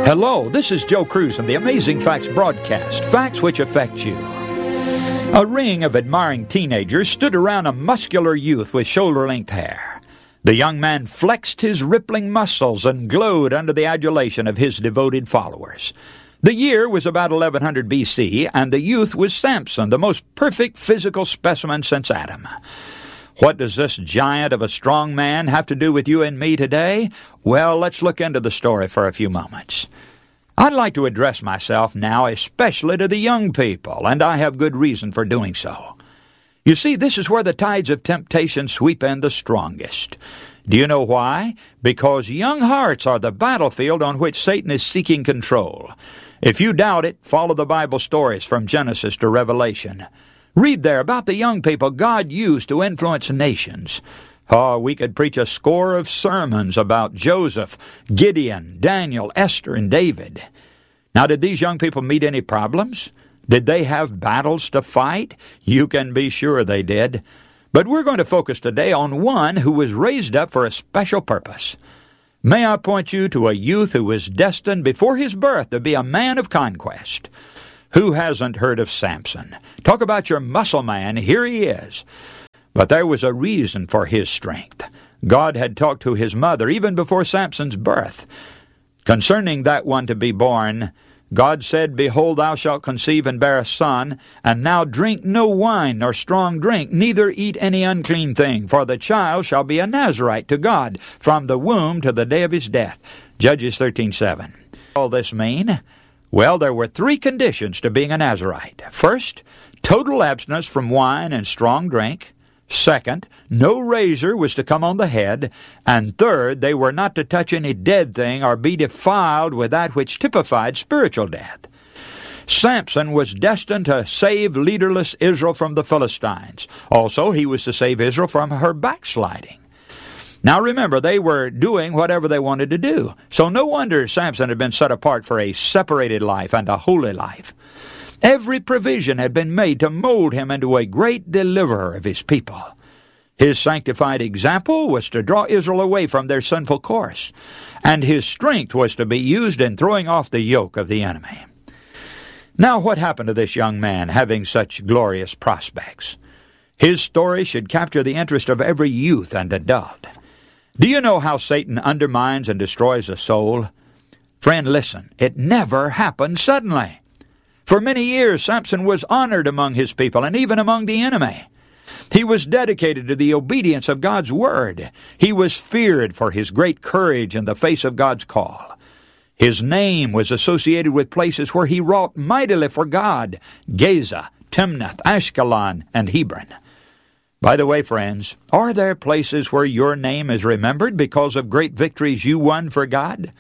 Hello, this is Joe Cruz and the Amazing Facts broadcast, facts which affect you. A ring of admiring teenagers stood around a muscular youth with shoulder-length hair. The young man flexed his rippling muscles and glowed under the adulation of his devoted followers. The year was about 1100 B.C., and the youth was Samson, the most perfect physical specimen since Adam. What does this giant of a strong man have to do with you and me today? Well, let's look into the story for a few moments. I'd like to address myself now especially to the young people, and I have good reason for doing so. You see, this is where the tides of temptation sweep in the strongest. Do you know why? Because young hearts are the battlefield on which Satan is seeking control. If you doubt it, follow the Bible stories from Genesis to Revelation. Read there about the young people God used to influence nations. Oh, we could preach a score of sermons about Joseph, Gideon, Daniel, Esther, and David. Now, did these young people meet any problems? Did they have battles to fight? You can be sure they did. But we're going to focus today on one who was raised up for a special purpose. May I point you to a youth who was destined before his birth to be a man of conquest. Who hasn't heard of Samson? Talk about your muscle man, here he is. But there was a reason for his strength. God had talked to his mother even before Samson's birth. Concerning that one to be born, God said, Behold, thou shalt conceive and bear a son, and now drink no wine nor strong drink, neither eat any unclean thing, for the child shall be a Nazarite to God from the womb to the day of his death. Judges 13:7. All this mean? Well, there were three conditions to being a Nazarite. First, total abstinence from wine and strong drink. Second, no razor was to come on the head. And third, they were not to touch any dead thing or be defiled with that which typified spiritual death. Samson was destined to save leaderless Israel from the Philistines. Also, he was to save Israel from her backsliding. Now remember, they were doing whatever they wanted to do. So no wonder Samson had been set apart for a separated life and a holy life. Every provision had been made to mold him into a great deliverer of his people. His sanctified example was to draw Israel away from their sinful course, and his strength was to be used in throwing off the yoke of the enemy. Now what happened to this young man having such glorious prospects? His story should capture the interest of every youth and adult. Do you know how Satan undermines and destroys a soul? Friend, listen, it never happened suddenly. For many years, Samson was honored among his people and even among the enemy. He was dedicated to the obedience of God's word. He was feared for his great courage in the face of God's call. His name was associated with places where he wrought mightily for God: Gaza, Timnath, Ashkelon, and Hebron. By the way, friends, are there places where your name is remembered because of great victories you won for God?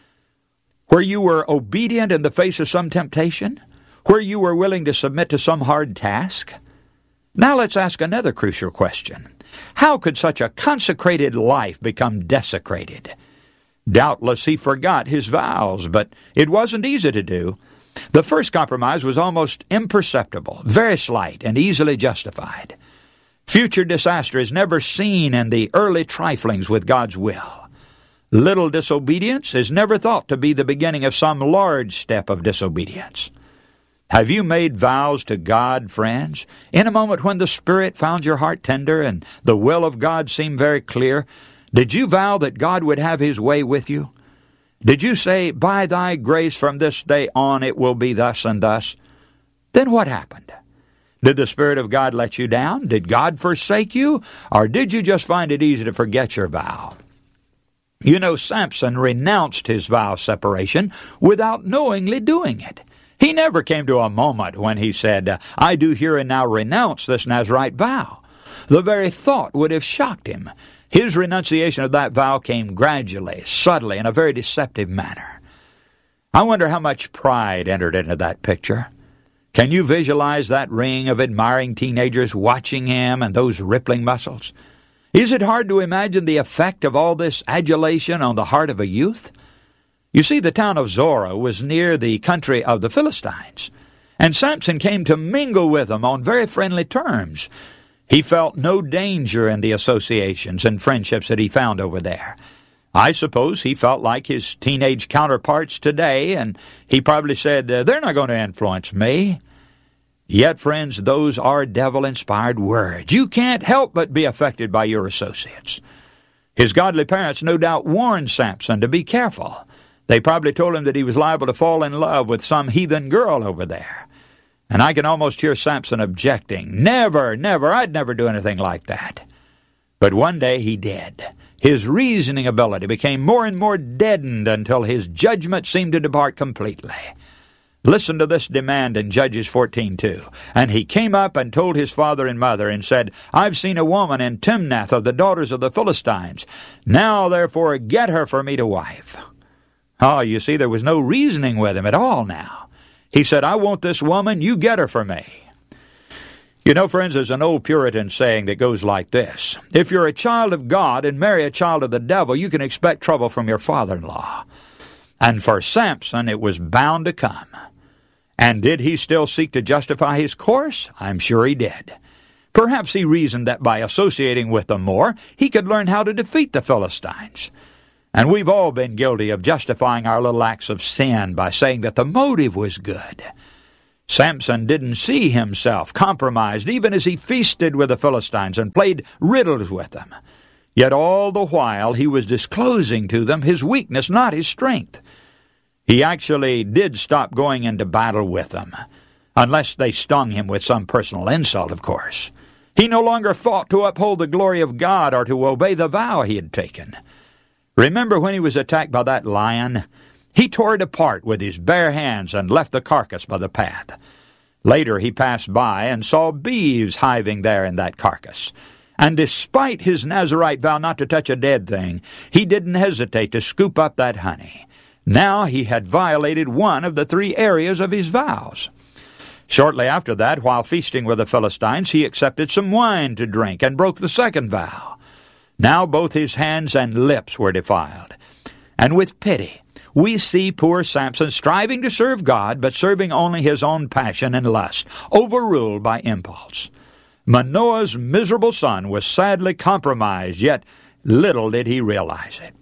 Where you were obedient in the face of some temptation? Where you were willing to submit to some hard task? Now let's ask another crucial question. How could such a consecrated life become desecrated? Doubtless he forgot his vows, but it wasn't easy to do. The first compromise was almost imperceptible, very slight, and easily justified. Future disaster is never seen in the early triflings with God's will. Little disobedience is never thought to be the beginning of some large step of disobedience. Have you made vows to God, friends, in a moment when the Spirit found your heart tender and the will of God seemed very clear? Did you vow that God would have his way with you? Did you say, By thy grace from this day on it will be thus and thus? Then what happened? Did the Spirit of God let you down? Did God forsake you? Or did you just find it easy to forget your vow? You know, Samson renounced his vow of separation without knowingly doing it. He never came to a moment when he said, I do here and now renounce this Nazirite vow. The very thought would have shocked him. His renunciation of that vow came gradually, subtly, in a very deceptive manner. I wonder how much pride entered into that picture. Can you visualize that ring of admiring teenagers watching him and those rippling muscles? Is it hard to imagine the effect of all this adulation on the heart of a youth? You see, the town of Zorah was near the country of the Philistines, and Samson came to mingle with them on very friendly terms. He felt no danger in the associations and friendships that he found over there. I suppose he felt like his teenage counterparts today, and he probably said, they're not going to influence me. Yet, friends, those are devil-inspired words. You can't help but be affected by your associates. His godly parents no doubt warned Samson to be careful. They probably told him that he was liable to fall in love with some heathen girl over there. And I can almost hear Samson objecting, Never, I'd never do anything like that. But one day he did. His reasoning ability became more and more deadened until his judgment seemed to depart completely. Listen to this demand in Judges 14:2. And he came up and told his father and mother and said, I've seen a woman in Timnath of the daughters of the Philistines. Now, therefore, get her for me to wife. Oh, you see, there was no reasoning with him at all now. He said, I want this woman, you get her for me. You know, friends, there's an old Puritan saying that goes like this. If you're a child of God and marry a child of the devil, you can expect trouble from your father-in-law. And for Samson, it was bound to come. And did he still seek to justify his course? I'm sure he did. Perhaps he reasoned that by associating with them more, he could learn how to defeat the Philistines. And we've all been guilty of justifying our little acts of sin by saying that the motive was good. Samson didn't see himself compromised even as he feasted with the Philistines and played riddles with them. Yet all the while he was disclosing to them his weakness, not his strength. He actually did stop going into battle with them, unless they stung him with some personal insult, of course. He no longer fought to uphold the glory of God or to obey the vow he had taken. Remember when he was attacked by that lion? He tore it apart with his bare hands and left the carcass by the path. Later he passed by and saw beeves hiving there in that carcass. And despite his Nazirite vow not to touch a dead thing, he didn't hesitate to scoop up that honey. Now he had violated one of the 3 areas of his vows. Shortly after that, while feasting with the Philistines, he accepted some wine to drink and broke the 2nd vow. Now both his hands and lips were defiled. And with pity, we see poor Samson striving to serve God, but serving only his own passion and lust, overruled by impulse. Manoah's miserable son was sadly compromised, yet little did he realize it.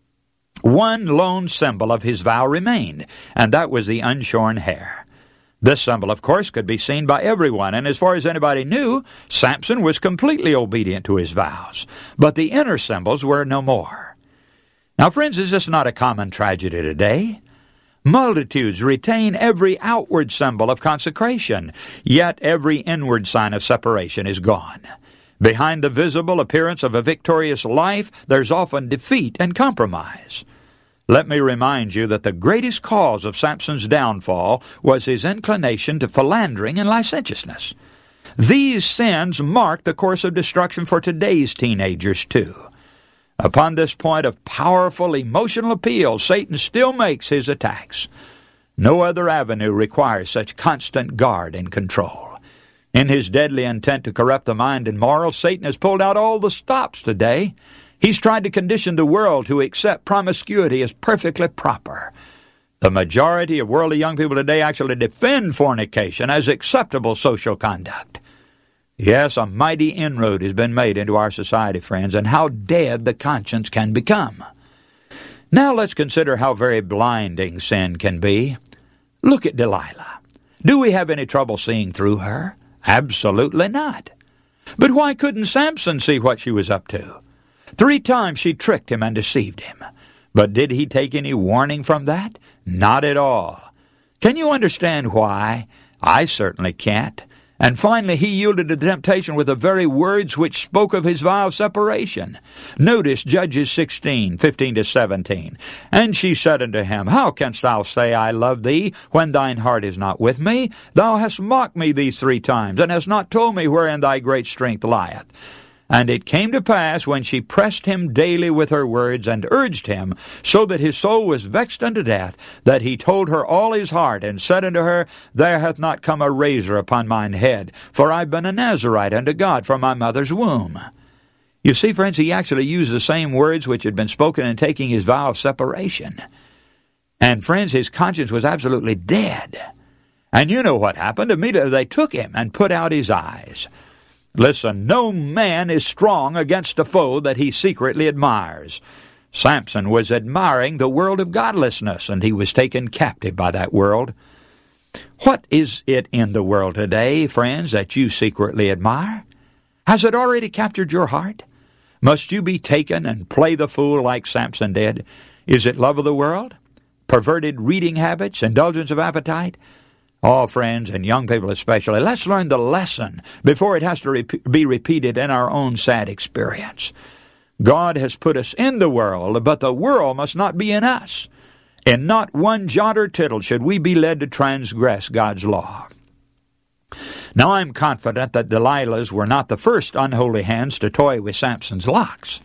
One lone symbol of his vow remained, and that was the unshorn hair. This symbol, of course, could be seen by everyone, and as far as anybody knew, Samson was completely obedient to his vows. But the inner symbols were no more. Now, friends, is this not a common tragedy today? Multitudes retain every outward symbol of consecration, yet every inward sign of separation is gone. Behind the visible appearance of a victorious life, there's often defeat and compromise. Let me remind you that the greatest cause of Samson's downfall was his inclination to philandering and licentiousness. These sins mark the course of destruction for today's teenagers, too. Upon this point of powerful emotional appeal, Satan still makes his attacks. No other avenue requires such constant guard and control. In his deadly intent to corrupt the mind and morals, Satan has pulled out all the stops today. He's tried to condition the world to accept promiscuity as perfectly proper. The majority of worldly young people today actually defend fornication as acceptable social conduct. Yes, a mighty inroad has been made into our society, friends, and how dead the conscience can become. Now let's consider how very blinding sin can be. Look at Delilah. Do we have any trouble seeing through her? Absolutely not. But why couldn't Samson see what she was up to? 3 times she tricked him and deceived him. But did he take any warning from that? Not at all. Can you understand why? I certainly can't. And finally he yielded to temptation with the very words which spoke of his vow of separation. Notice Judges 16:15-17. And she said unto him, How canst thou say, I love thee, when thine heart is not with me? Thou hast mocked me these 3 times, and hast not told me wherein thy great strength lieth. And it came to pass, when she pressed him daily with her words, and urged him, so that his soul was vexed unto death, that he told her all his heart, and said unto her, There hath not come a razor upon mine head, for I've been a Nazirite unto God from my mother's womb. You see, friends, he actually used the same words which had been spoken in taking his vow of separation. And, friends, his conscience was absolutely dead. And you know what happened. Immediately they took him and put out his eyes. Listen, no man is strong against a foe that he secretly admires. Samson was admiring the world of godlessness, and he was taken captive by that world. What is it in the world today, friends, that you secretly admire? Has it already captured your heart? Must you be taken and play the fool like Samson did? Is it love of the world? Perverted reading habits? Indulgence of appetite? Oh, friends, and young people especially, let's learn the lesson before it has to be repeated in our own sad experience. God has put us in the world, but the world must not be in us. In not one jot or tittle should we be led to transgress God's law. Now I'm confident that Delilah's were not the first unholy hands to toy with Samson's locks.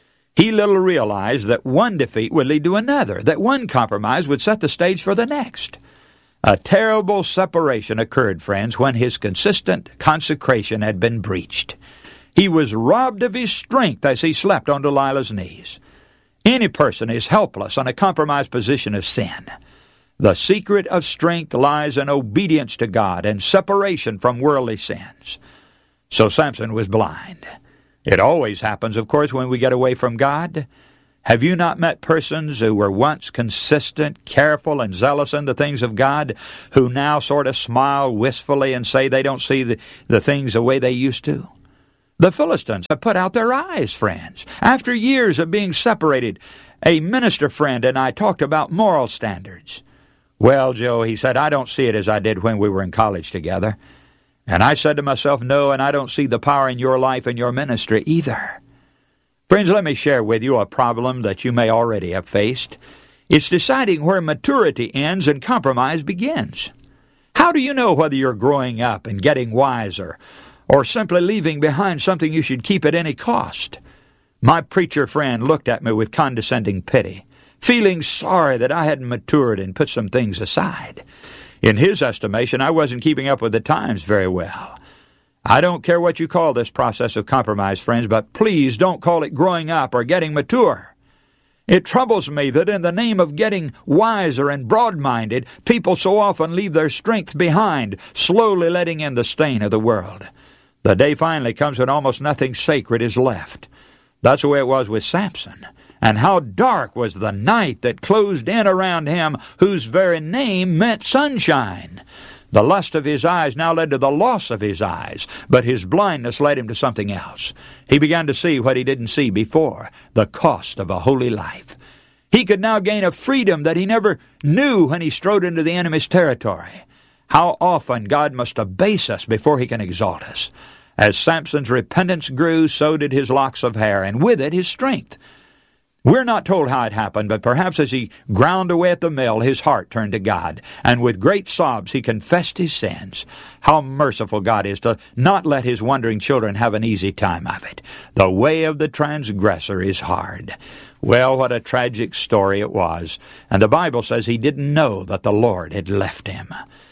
He little realized that one defeat would lead to another, that one compromise would set the stage for the next. A terrible separation occurred, friends, when his consistent consecration had been breached. He was robbed of his strength as he slept on Delilah's knees. Any person is helpless on a compromised position of sin. The secret of strength lies in obedience to God and separation from worldly sins. So Samson was blind. It always happens, of course, when we get away from God. Have you not met persons who were once consistent, careful, and zealous in the things of God, who now sort of smile wistfully and say they don't see the things the way they used to? The Philistines have put out their eyes, friends. After years of being separated, a minister friend and I talked about moral standards. Well, Joe, he said, I don't see it as I did when we were in college together. And I said to myself, no, and I don't see the power in your life and your ministry either. Friends, let me share with you a problem that you may already have faced. It's deciding where maturity ends and compromise begins. How do you know whether you're growing up and getting wiser, or simply leaving behind something you should keep at any cost? My preacher friend looked at me with condescending pity, feeling sorry that I hadn't matured and put some things aside. In his estimation, I wasn't keeping up with the times very well. I don't care what you call this process of compromise, friends, but please don't call it growing up or getting mature. It troubles me that in the name of getting wiser and broad-minded, people so often leave their strength behind, slowly letting in the stain of the world. The day finally comes when almost nothing sacred is left. That's the way it was with Samson. And how dark was the night that closed in around him, whose very name meant sunshine. The lust of his eyes now led to the loss of his eyes, but his blindness led him to something else. He began to see what he didn't see before, the cost of a holy life. He could now gain a freedom that he never knew when he strode into the enemy's territory. How often God must abase us before he can exalt us. As Samson's repentance grew, so did his locks of hair, and with it his strength. We're not told how it happened, but perhaps as he ground away at the mill, his heart turned to God, and with great sobs he confessed his sins. How merciful God is to not let his wandering children have an easy time of it. The way of the transgressor is hard. Well, what a tragic story it was, and the Bible says he didn't know that the Lord had left him.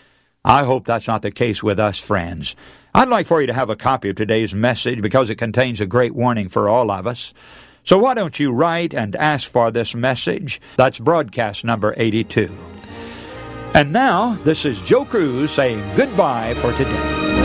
I hope that's not the case with us, friends. I'd like for you to have a copy of today's message because it contains a great warning for all of us. So why don't you write and ask for this message? That's broadcast number 82. And now, this is Joe Cruz saying goodbye for today.